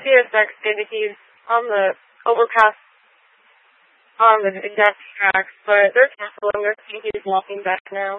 CSX stated he's on the overpass on the exact tracks, but they're canceling. They're saying he's walking back now.